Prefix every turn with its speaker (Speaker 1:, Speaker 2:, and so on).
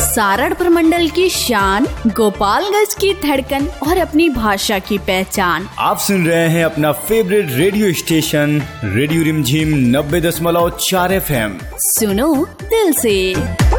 Speaker 1: सारण प्रमंडल की शान, गोपालगंज की धड़कन और अपनी भाषा की पहचान।
Speaker 2: आप सुन रहे हैं अपना फेवरेट रेडियो स्टेशन रेडियो रिमझिम 90.4 FM।
Speaker 1: सुनो दिल से।